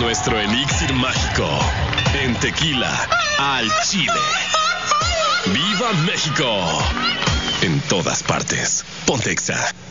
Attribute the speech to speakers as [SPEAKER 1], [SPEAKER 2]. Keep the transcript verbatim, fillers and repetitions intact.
[SPEAKER 1] nuestro elixir mágico en Tequila al Chile. ¡Viva México! En todas partes. Ponte Exa.